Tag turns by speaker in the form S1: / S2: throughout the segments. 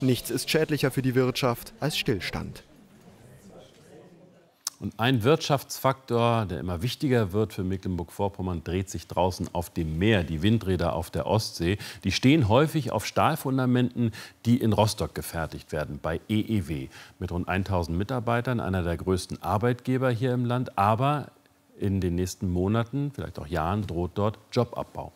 S1: Nichts ist schädlicher für die Wirtschaft als Stillstand.
S2: Und ein Wirtschaftsfaktor, der immer wichtiger wird für Mecklenburg-Vorpommern, dreht sich draußen auf dem Meer. Die Windräder auf der Ostsee, die stehen häufig auf Stahlfundamenten, die in Rostock gefertigt werden, bei EEW. Mit rund 1000 Mitarbeitern, einer der größten Arbeitgeber hier im Land. Aber in den nächsten Monaten, vielleicht auch Jahren, droht dort Jobabbau.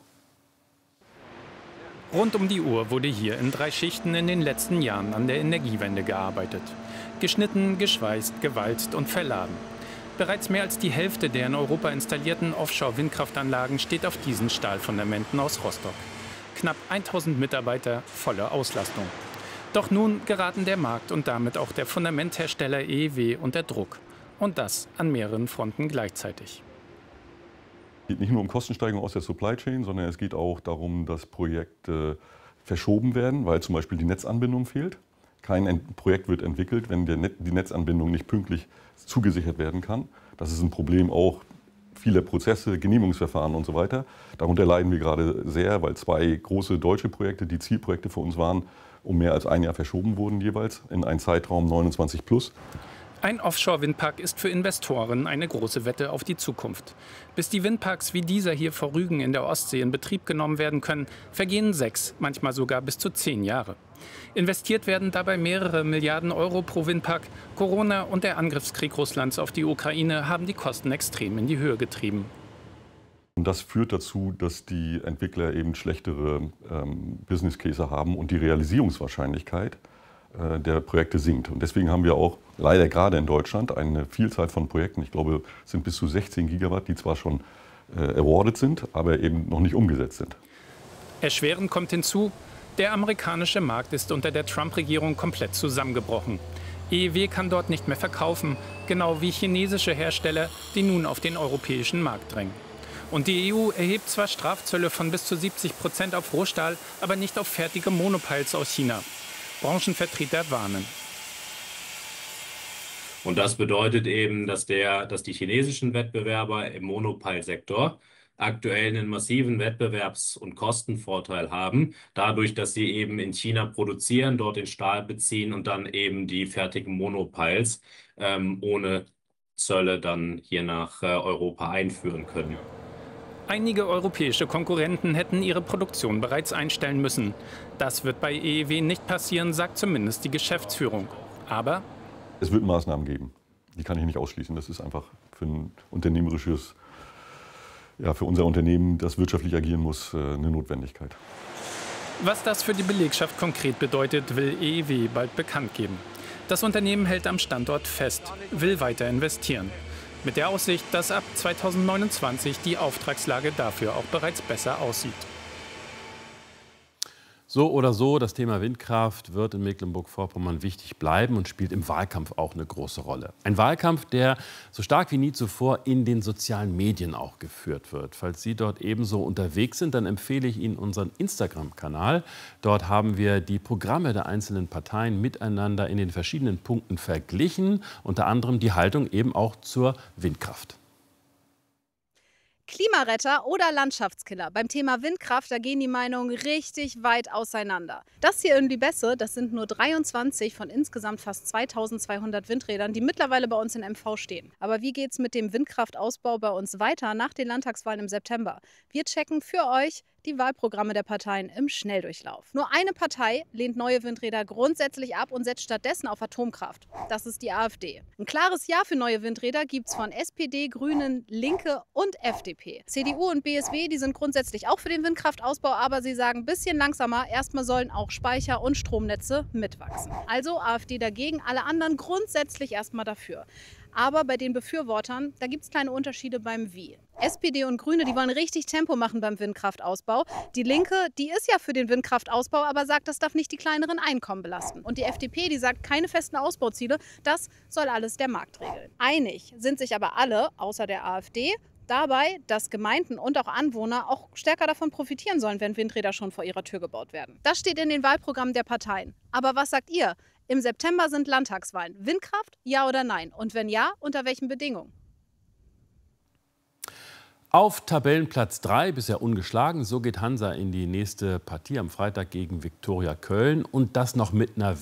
S3: Rund um die Uhr wurde hier in 3 Schichten in den letzten Jahren an der Energiewende gearbeitet. Geschnitten, geschweißt, gewalzt und verladen. Bereits mehr als die Hälfte der in Europa installierten Offshore-Windkraftanlagen steht auf diesen Stahlfundamenten aus Rostock. Knapp 1000 Mitarbeiter, volle Auslastung. Doch nun geraten der Markt und damit auch der Fundamenthersteller EEW unter Druck. Und das an mehreren Fronten gleichzeitig.
S4: Es geht nicht nur um Kostensteigerung aus der Supply Chain, sondern es geht auch darum, dass Projekte verschoben werden, weil zum Beispiel die Netzanbindung fehlt. Kein Projekt wird entwickelt, wenn die Netzanbindung nicht pünktlich zugesichert werden kann. Das ist ein Problem auch vieler Prozesse, Genehmigungsverfahren und so weiter. Darunter leiden wir gerade sehr, weil 2 große deutsche Projekte, die Zielprojekte für uns waren, um mehr als ein Jahr verschoben wurden jeweils in einen Zeitraum 29 plus.
S3: Ein Offshore-Windpark ist für Investoren eine große Wette auf die Zukunft. Bis die Windparks wie dieser hier vor Rügen in der Ostsee in Betrieb genommen werden können, vergehen 6, manchmal sogar bis zu 10 Jahre. Investiert werden dabei mehrere Milliarden Euro pro Windpark. Corona und der Angriffskrieg Russlands auf die Ukraine haben die Kosten extrem in die Höhe getrieben.
S4: Und das führt dazu, dass die Entwickler eben schlechtere Business Cases haben und die Realisierungswahrscheinlichkeit der Projekte sinkt. Und deswegen haben wir auch leider gerade in Deutschland eine Vielzahl von Projekten, ich glaube, es sind bis zu 16 Gigawatt, die zwar schon awarded sind, aber eben noch nicht umgesetzt sind.
S3: Erschwerend kommt hinzu, der amerikanische Markt ist unter der Trump-Regierung komplett zusammengebrochen. EEW kann dort nicht mehr verkaufen, genau wie chinesische Hersteller, die nun auf den europäischen Markt drängen. Und die EU erhebt zwar Strafzölle von bis zu 70% auf Rohstahl, aber nicht auf fertige Monopiles aus China. Branchenvertreter warnen.
S5: Und das bedeutet eben, dass die chinesischen Wettbewerber im Monopile-Sektor aktuell einen massiven Wettbewerbs- und Kostenvorteil haben, dadurch, dass sie eben in China produzieren, dort den Stahl beziehen und dann eben die fertigen Monopiles ohne Zölle dann hier nach Europa einführen können.
S3: Einige europäische Konkurrenten hätten ihre Produktion bereits einstellen müssen. Das wird bei EEW nicht passieren, sagt zumindest die Geschäftsführung. Aber
S4: es wird Maßnahmen geben. Die kann ich nicht ausschließen. Das ist einfach für ein unternehmerisches, für unser Unternehmen, das wirtschaftlich agieren muss, eine Notwendigkeit.
S3: Was das für die Belegschaft konkret bedeutet, will EEW bald bekannt geben. Das Unternehmen hält am Standort fest, will weiter investieren. Mit der Aussicht, dass ab 2029 die Auftragslage dafür auch bereits besser aussieht.
S2: So oder so, das Thema Windkraft wird in Mecklenburg-Vorpommern wichtig bleiben und spielt im Wahlkampf auch eine große Rolle. Ein Wahlkampf, der so stark wie nie zuvor in den sozialen Medien auch geführt wird. Falls Sie dort ebenso unterwegs sind, dann empfehle ich Ihnen unseren Instagram-Kanal. Dort haben wir die Programme der einzelnen Parteien miteinander in den verschiedenen Punkten verglichen, unter anderem die Haltung eben auch zur Windkraft.
S6: Klimaretter oder Landschaftskiller. Beim Thema Windkraft, da gehen die Meinungen richtig weit auseinander. Das hier in Lübesse, das sind nur 23 von insgesamt fast 2200 Windrädern, die mittlerweile bei uns in MV stehen. Aber wie geht es mit dem Windkraftausbau bei uns weiter nach den Landtagswahlen im September? Wir checken für euch die Wahlprogramme der Parteien im Schnelldurchlauf. Nur eine Partei lehnt neue Windräder grundsätzlich ab und setzt stattdessen auf Atomkraft. Das ist die AfD. Ein klares Ja für neue Windräder gibt es von SPD, Grünen, Linke und FDP. CDU und BSW, die sind grundsätzlich auch für den Windkraftausbau, aber sie sagen ein bisschen langsamer. Erstmal sollen auch Speicher und Stromnetze mitwachsen. Also AfD dagegen, alle anderen grundsätzlich erstmal dafür. Aber bei den Befürwortern, da gibt es kleine Unterschiede beim Wie. SPD und Grüne, die wollen richtig Tempo machen beim Windkraftausbau. Die Linke, die ist ja für den Windkraftausbau, aber sagt, das darf nicht die kleineren Einkommen belasten. Und die FDP, die sagt, keine festen Ausbauziele, das soll alles der Markt regeln. Einig sind sich aber alle, außer der AfD, dabei, dass Gemeinden und auch Anwohner auch stärker davon profitieren sollen, wenn Windräder schon vor ihrer Tür gebaut werden. Das steht in den Wahlprogrammen der Parteien. Aber was sagt ihr? Im September sind Landtagswahlen. Windkraft, ja oder nein? Und wenn ja, unter welchen Bedingungen?
S2: Auf Tabellenplatz 3, bisher ungeschlagen. So geht Hansa in die nächste Partie am Freitag gegen Viktoria Köln. Und das noch mit einer